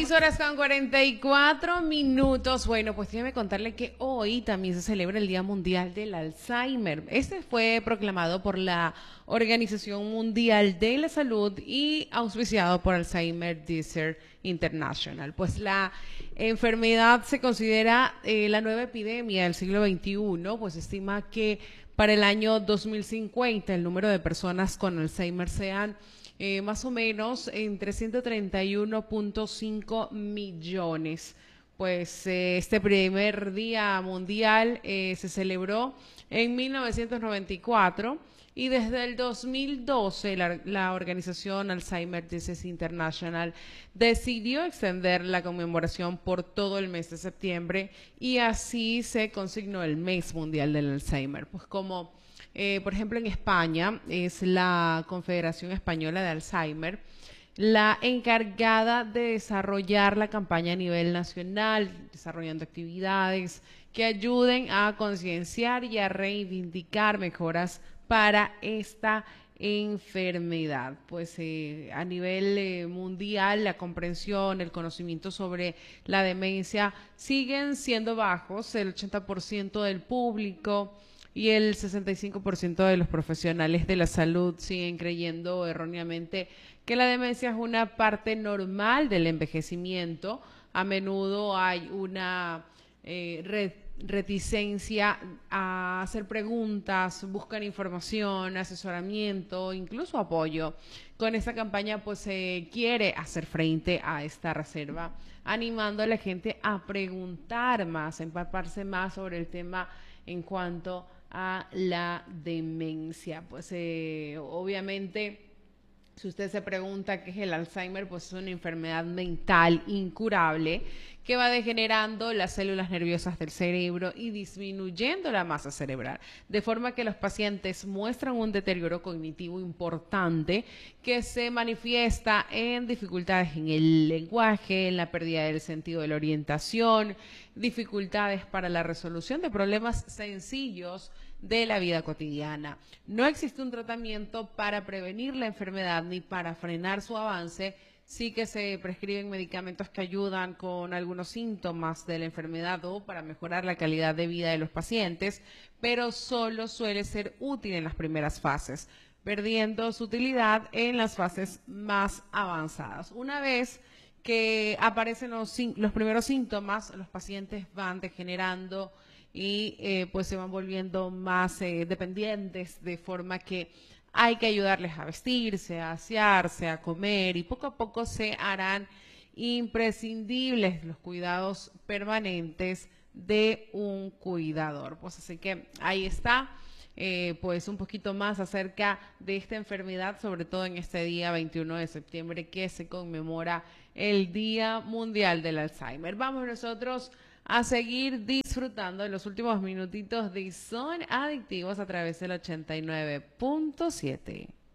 6:44. Bueno, pues déjeme contarle que hoy también se celebra el Día Mundial del Alzheimer. Este fue proclamado por la Organización Mundial de la Salud y auspiciado por Alzheimer Disease International. Pues la enfermedad se considera la nueva epidemia del siglo XXI, pues estima que para el año 2050 el número de personas con Alzheimer sean más o menos entre 131.5 millones. Pues este primer día mundial se celebró en 1994 y desde el 2012 la organización Alzheimer Disease International decidió extender la conmemoración por todo el mes de septiembre y así se consignó el mes mundial del Alzheimer. Pues como por ejemplo, en España es la Confederación Española de Alzheimer la encargada de desarrollar la campaña a nivel nacional, desarrollando actividades que ayuden a concienciar y a reivindicar mejoras para esta enfermedad. Pues a nivel mundial la comprensión, el conocimiento sobre la demencia siguen siendo bajos. El 80% del público y el 65% de los profesionales de la salud siguen creyendo erróneamente que la demencia es una parte normal del envejecimiento. A menudo hay una reticencia a hacer preguntas, buscan información, asesoramiento, incluso apoyo. Con esta campaña pues se quiere hacer frente a esta reserva, animando a la gente a preguntar más, a empaparse más sobre el tema en cuanto a la demencia. Pues obviamente, si usted se pregunta qué es el Alzheimer, pues es una enfermedad mental incurable que va degenerando las células nerviosas del cerebro y disminuyendo la masa cerebral, de forma que los pacientes muestran un deterioro cognitivo importante que se manifiesta en dificultades en el lenguaje, en la pérdida del sentido de la orientación, dificultades para la resolución de problemas sencillos de la vida cotidiana. No existe un tratamiento para prevenir la enfermedad ni para frenar su avance. Sí que se prescriben medicamentos que ayudan con algunos síntomas de la enfermedad o para mejorar la calidad de vida de los pacientes, pero solo suele ser útil en las primeras fases, perdiendo su utilidad en las fases más avanzadas. Una vez que aparecen los primeros síntomas, los pacientes van degenerando y pues se van volviendo más dependientes, de forma que hay que ayudarles a vestirse, a asearse, a comer, y poco a poco se harán imprescindibles los cuidados permanentes de un cuidador. Pues así que ahí está, pues un poquito más acerca de esta enfermedad, sobre todo en este día 21 de septiembre que se conmemora el Día Mundial del Alzheimer. Vamos nosotros a seguir disfrutando de los últimos minutitos de Son Adictivos a través del 89.7.